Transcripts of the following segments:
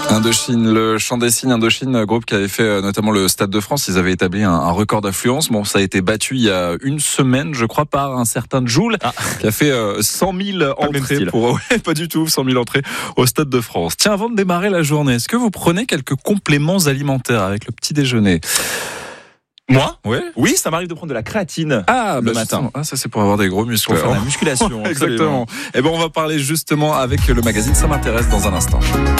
Indochine, le chant des signes Indochine, groupe qui avait fait notamment le Stade de France. Ils avaient établi un record d'affluence. Bon, ça a été battu il y a une semaine, je crois, par un certain Jul, qui a fait 100 000 entrées pas du tout, 100 000 entrées au Stade de France. Tiens, avant de démarrer la journée, est-ce que vous prenez quelques compléments alimentaires avec le petit déjeuner? Moi? Oui, ça m'arrive de prendre de la créatine le matin. Ça c'est pour avoir des gros muscles. Pour faire la musculation. Exactement. Et on va parler justement avec le magazine Ça m'intéresse dans un instant.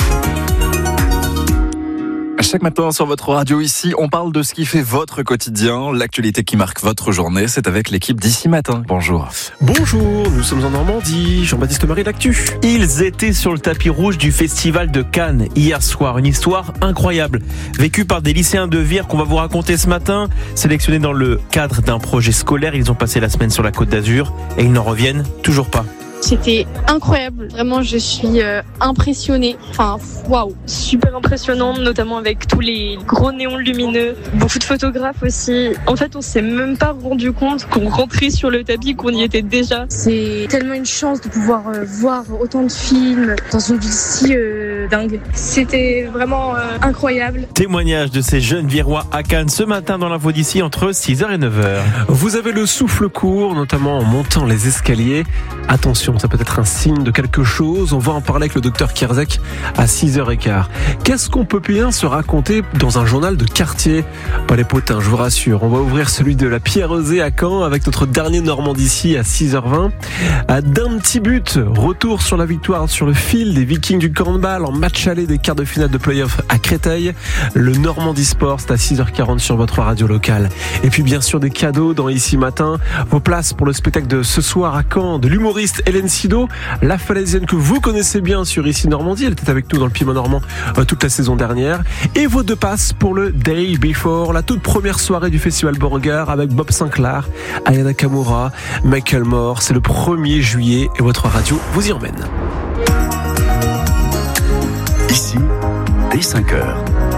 Chaque matin sur votre radio ici, on parle de ce qui fait votre quotidien, l'actualité qui marque votre journée. C'est avec l'équipe d'Ici Matin. Bonjour. Bonjour, nous sommes en Normandie. Jean-Baptiste Marie d'actu. Ils étaient sur le tapis rouge du festival de Cannes hier soir. Une histoire incroyable, vécue par des lycéens de Vire qu'on va vous raconter ce matin. Sélectionnés dans le cadre d'un projet scolaire, ils ont passé la semaine sur la Côte d'Azur et ils n'en reviennent toujours pas. C'était incroyable, vraiment je suis impressionnée, waouh, super impressionnant, notamment avec tous les gros néons lumineux, beaucoup de photographes aussi. En fait on s'est même pas rendu compte qu'on rentrait sur le tapis, qu'on y était déjà. C'est tellement une chance de pouvoir voir autant de films dans une ville si dingue. C'était vraiment incroyable. Témoignage de ces jeunes Virois à Cannes ce matin dans l'info d'ici entre 6h et 9h. Vous avez le souffle court, notamment en montant les escaliers. Attention, ça peut être un signe de quelque chose. On va en parler avec le docteur Kierzek à 6h15. Qu'est-ce qu'on peut bien se raconter dans un journal de quartier? Pas les potins, je vous rassure. On va ouvrir celui de la Pierre-Eusée à Caen avec notre dernier Normand d'ici à 6h20. D'un petit but, retour sur la victoire sur le fil des Vikings du handball en match aller des quarts de finale de play-off à Créteil. Le Normandie Sport, c'est à 6h40 sur votre radio locale. Et puis bien sûr des cadeaux dans Ici Matin. Vos places pour le spectacle de ce soir à Caen de l'humoriste Hélène Sido, la Falaisienne que vous connaissez bien sur Ici Normandie. Elle était avec nous dans le Piémont normand toute la saison dernière. Et vos 2 passes pour le Day Before, la toute première soirée du Festival Beauregard avec Bob Sinclair, Aya Nakamura, Michael Moore. C'est le 1er juillet et votre radio vous y emmène. Ici, dès 5h.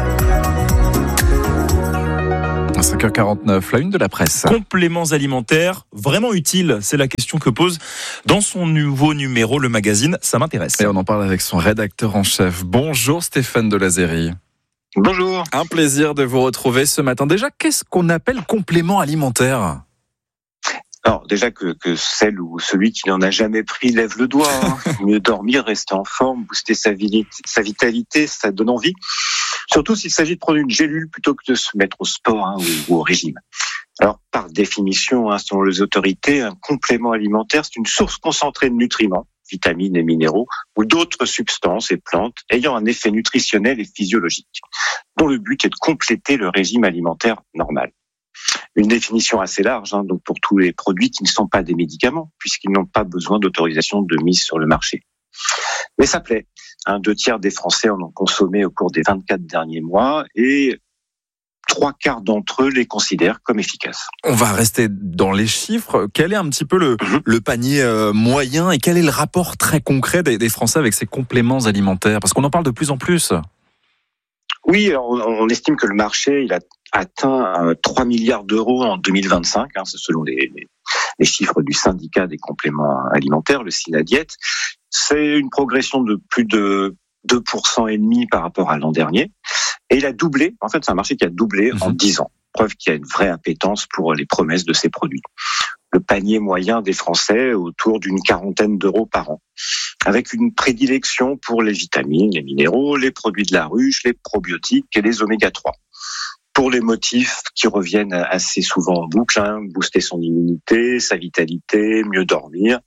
5h49, la une de la presse. Compléments alimentaires, vraiment utiles, c'est la question que pose dans son nouveau numéro le magazine Ça m'intéresse. Et on en parle avec son rédacteur en chef. Bonjour Stéphane Delazérie. Bonjour. Un plaisir de vous retrouver ce matin. Déjà, qu'est-ce qu'on appelle complément alimentaire ? Alors déjà que celle ou celui qui n'en a jamais pris lève le doigt. Mieux dormir, rester en forme, booster sa vitalité, ça donne envie. Surtout s'il s'agit de prendre une gélule plutôt que de se mettre au sport ou au régime. Alors par définition, selon les autorités, un complément alimentaire, c'est une source concentrée de nutriments, vitamines et minéraux, ou d'autres substances et plantes ayant un effet nutritionnel et physiologique, dont le but est de compléter le régime alimentaire normal. Une définition assez large, donc pour tous les produits qui ne sont pas des médicaments, puisqu'ils n'ont pas besoin d'autorisation de mise sur le marché. Mais ça plaît. 2/3 des Français en ont consommé au cours des 24 derniers mois et 3/4 d'entre eux les considèrent comme efficaces. On va rester dans les chiffres. Quel est un petit peu le panier moyen et quel est le rapport très concret des Français avec ces compléments alimentaires? Parce qu'on en parle de plus en plus. Oui, alors on estime que le marché il a atteint 3 milliards d'euros en 2025, c'est selon les chiffres du syndicat des compléments alimentaires, le Synadiet. C'est une progression de plus de 2,5% par rapport à l'an dernier. Et il a doublé, en fait c'est un marché qui a doublé en 10 ans. Preuve qu'il y a une vraie appétence pour les promesses de ces produits. Le panier moyen des Français autour d'une 40aine d'euros par an, avec une prédilection pour les vitamines, les minéraux, les produits de la ruche, les probiotiques et les oméga 3. Pour les motifs qui reviennent assez souvent en boucle, booster son immunité, sa vitalité, mieux dormir,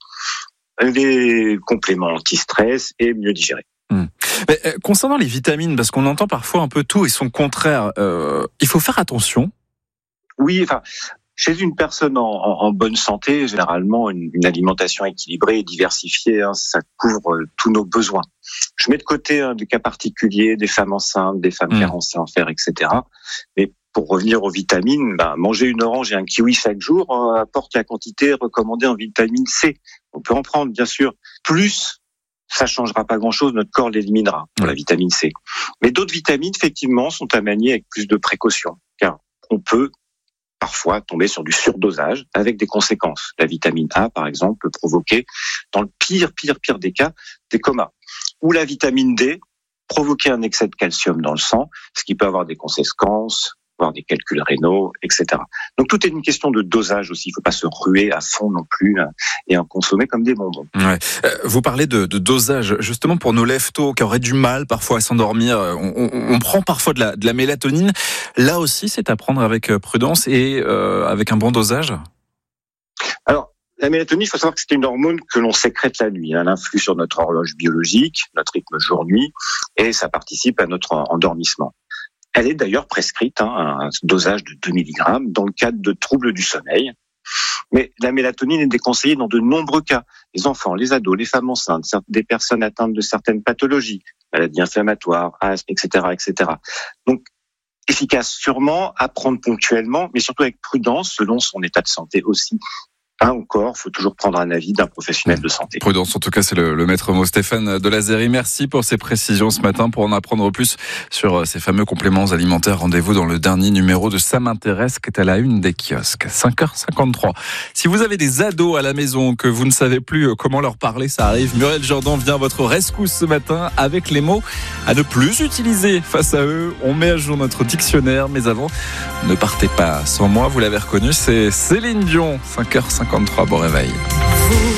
les compléments anti-stress et mieux digérer. Mais, concernant les vitamines, parce qu'on entend parfois un peu tout et son contraire, il faut faire attention. Oui, chez une personne en bonne santé, généralement, une alimentation équilibrée et diversifiée, ça couvre tous nos besoins. Je mets de côté des cas particuliers, des femmes enceintes, des femmes carencées en fer, etc. Mais pour revenir aux vitamines, manger une orange et un kiwi chaque jour apporte la quantité recommandée en vitamine C. On peut en prendre, bien sûr, plus. Ça changera pas grand-chose, notre corps l'éliminera pour la vitamine C. Mais d'autres vitamines, effectivement, sont à manier avec plus de précaution, car on peut parfois tomber sur du surdosage avec des conséquences. La vitamine A, par exemple, peut provoquer, dans le pire des cas, des comas. Ou la vitamine D provoquer un excès de calcium dans le sang, ce qui peut avoir des conséquences, voire des calculs rénaux, etc. Donc tout est une question de dosage aussi. Il ne faut pas se ruer à fond non plus et en consommer comme des bonbons. Ouais. Vous parlez de dosage, justement pour nos lève-tôt qui auraient du mal parfois à s'endormir. On prend parfois de la mélatonine. Là aussi, c'est à prendre avec prudence et avec un bon dosage. Alors, la mélatonine, il faut savoir que c'est une hormone que l'on sécrète la nuit. Elle influe sur notre horloge biologique, notre rythme jour-nuit, et ça participe à notre endormissement. Elle est d'ailleurs prescrite, un dosage de 2 mg dans le cadre de troubles du sommeil. Mais la mélatonine est déconseillée dans de nombreux cas. Les enfants, les ados, les femmes enceintes, des personnes atteintes de certaines pathologies, maladies inflammatoires, asthme, etc., etc. Donc, efficace sûrement, à prendre ponctuellement, mais surtout avec prudence, selon son état de santé aussi. Encore, faut toujours prendre un avis d'un professionnel de santé. Prudence, en tout cas, c'est le maître mot. Stéphane Delazéry, merci pour ces précisions ce matin. Pour en apprendre plus sur ces fameux compléments alimentaires, rendez-vous dans le dernier numéro de Ça m'intéresse, qui est à la une des kiosques. 5h53. Si vous avez des ados à la maison que vous ne savez plus comment leur parler, ça arrive. Muriel Jourdan vient à votre rescousse ce matin avec les mots à ne plus utiliser face à eux. On met à jour notre dictionnaire, mais avant, ne partez pas sans moi. Vous l'avez reconnu, c'est Céline Dion. 5h53, bon réveil.